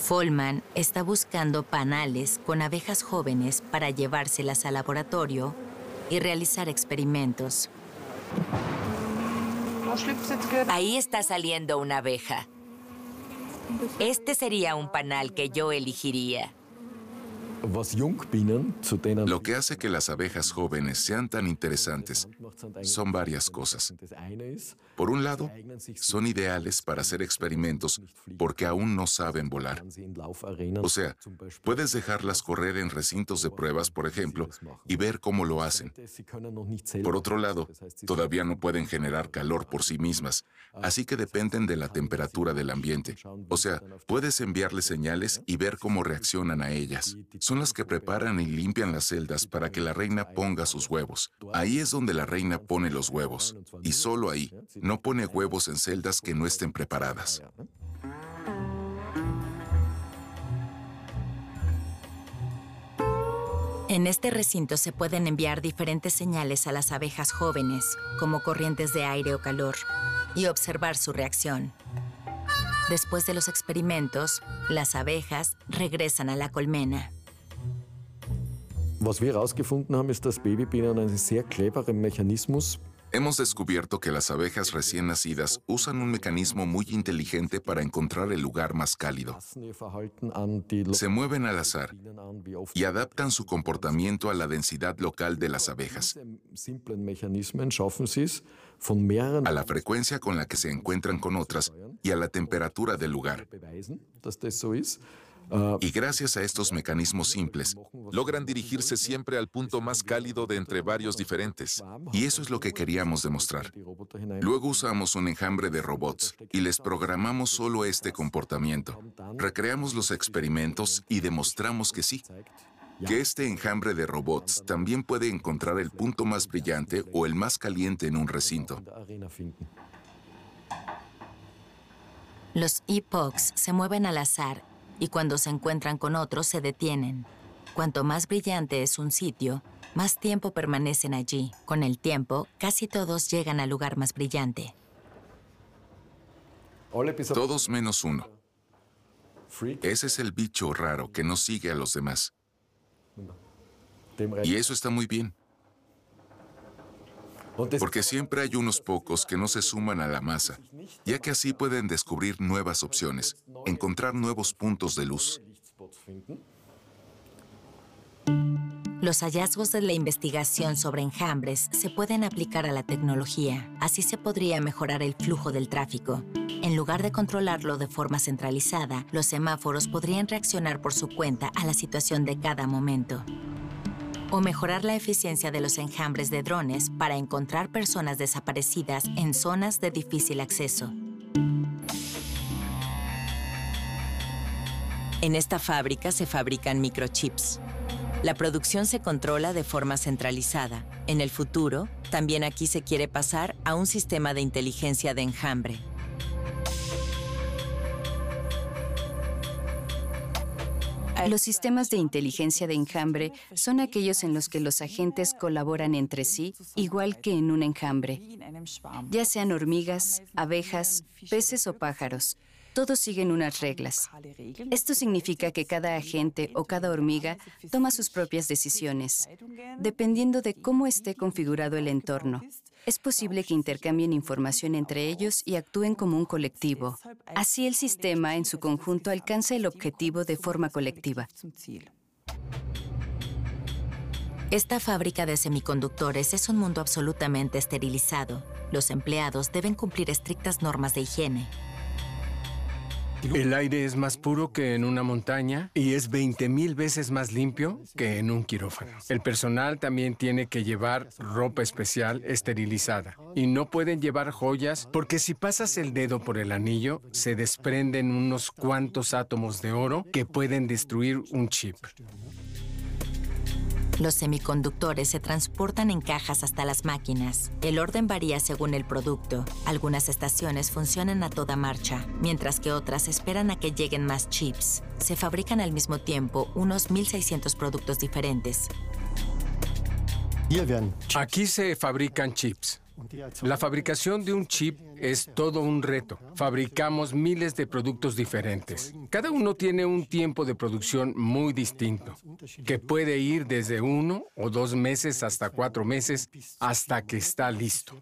Folman está buscando panales con abejas jóvenes para llevárselas al laboratorio y realizar experimentos. Ahí está saliendo una abeja. Este sería un panal que yo elegiría. Lo que hace que las abejas jóvenes sean tan interesantes son varias cosas. Por un lado, son ideales para hacer experimentos porque aún no saben volar. O sea, puedes dejarlas correr en recintos de pruebas, por ejemplo, y ver cómo lo hacen. Por otro lado, todavía no pueden generar calor por sí mismas, así que dependen de la temperatura del ambiente. O sea, puedes enviarles señales y ver cómo reaccionan a ellas. Son las que preparan y limpian las celdas para que la reina ponga sus huevos. Ahí es donde la reina pone los huevos. Y solo ahí. No pone huevos en celdas que no estén preparadas. En este recinto se pueden enviar diferentes señales a las abejas jóvenes, como corrientes de aire o calor, y observar su reacción. Después de los experimentos, las abejas regresan a la colmena. Was wir herausgefunden haben, ist, dass Babybienen einen sehr cleveren Mechanismus. Hemos descubierto que las abejas recién nacidas usan un mecanismo muy inteligente para encontrar el lugar más cálido. Se mueven al azar y adaptan su comportamiento a la densidad local de las abejas, a la frecuencia con la que se encuentran con otras y a la temperatura del lugar. Y gracias a estos mecanismos simples, logran dirigirse siempre al punto más cálido de entre varios diferentes. Y eso es lo que queríamos demostrar. Luego usamos un enjambre de robots y les programamos solo este comportamiento. Recreamos los experimentos y demostramos que sí, que este enjambre de robots también puede encontrar el punto más brillante o el más caliente en un recinto. Los epochs se mueven al azar y cuando se encuentran con otros se detienen. Cuanto más brillante es un sitio, más tiempo permanecen allí. Con el tiempo, casi todos llegan al lugar más brillante. Todos menos uno. Ese es el bicho raro que no sigue a los demás. Y eso está muy bien. Porque siempre hay unos pocos que no se suman a la masa, ya que así pueden descubrir nuevas opciones, encontrar nuevos puntos de luz. Los hallazgos de la investigación sobre enjambres se pueden aplicar a la tecnología. Así se podría mejorar el flujo del tráfico. En lugar de controlarlo de forma centralizada, los semáforos podrían reaccionar por su cuenta a la situación de cada momento. O mejorar la eficiencia de los enjambres de drones para encontrar personas desaparecidas en zonas de difícil acceso. En esta fábrica se fabrican microchips. La producción se controla de forma centralizada. En el futuro, también aquí se quiere pasar a un sistema de inteligencia de enjambre. Los sistemas de inteligencia de enjambre son aquellos en los que los agentes colaboran entre sí, igual que en un enjambre. Ya sean hormigas, abejas, peces o pájaros, todos siguen unas reglas. Esto significa que cada agente o cada hormiga toma sus propias decisiones, dependiendo de cómo esté configurado el entorno. Es posible que intercambien información entre ellos y actúen como un colectivo. Así el sistema en su conjunto alcanza el objetivo de forma colectiva. Esta fábrica de semiconductores es un mundo absolutamente esterilizado. Los empleados deben cumplir estrictas normas de higiene. El aire es más puro que en una montaña y es 20,000 veces más limpio que en un quirófano. El personal también tiene que llevar ropa especial esterilizada y no pueden llevar joyas porque si pasas el dedo por el anillo se desprenden unos cuantos átomos de oro que pueden destruir un chip. Los semiconductores se transportan en cajas hasta las máquinas. El orden varía según el producto. Algunas estaciones funcionan a toda marcha, mientras que otras esperan a que lleguen más chips. Se fabrican al mismo tiempo unos 1,600 productos diferentes. Aquí se fabrican chips. La fabricación de un chip es todo un reto. Fabricamos miles de productos diferentes. Cada uno tiene un tiempo de producción muy distinto, que puede ir desde 1 o 2 meses hasta 4 meses hasta que está listo.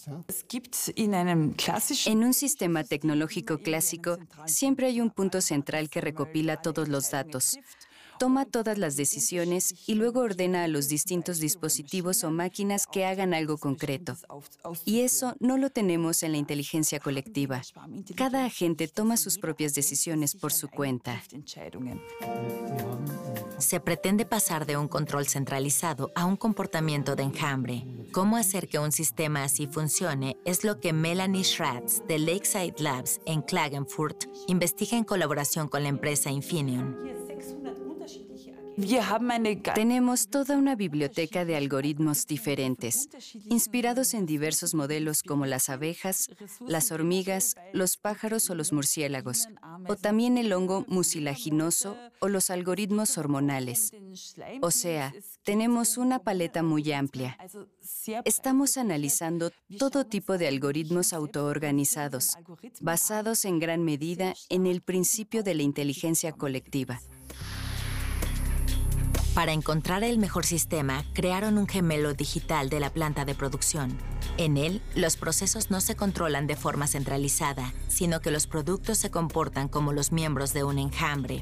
En un sistema tecnológico clásico, siempre hay un punto central que recopila todos los datos, toma todas las decisiones y luego ordena a los distintos dispositivos o máquinas que hagan algo concreto. Y eso no lo tenemos en la inteligencia colectiva. Cada agente toma sus propias decisiones por su cuenta. Se pretende pasar de un control centralizado a un comportamiento de enjambre. Cómo hacer que un sistema así funcione es lo que Melanie Schratz de Lakeside Labs en Klagenfurt investiga en colaboración con la empresa Infineon. Tenemos toda una biblioteca de algoritmos diferentes, inspirados en diversos modelos como las abejas, las hormigas, los pájaros o los murciélagos, o también el hongo mucilaginoso o los algoritmos hormonales. O sea, tenemos una paleta muy amplia. Estamos analizando todo tipo de algoritmos autoorganizados, basados en gran medida en el principio de la inteligencia colectiva. Para encontrar el mejor sistema, crearon un gemelo digital de la planta de producción. En él, los procesos no se controlan de forma centralizada, sino que los productos se comportan como los miembros de un enjambre.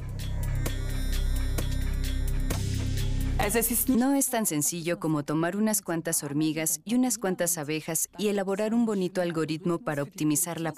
No es tan sencillo como tomar unas cuantas hormigas y unas cuantas abejas y elaborar un bonito algoritmo para optimizar la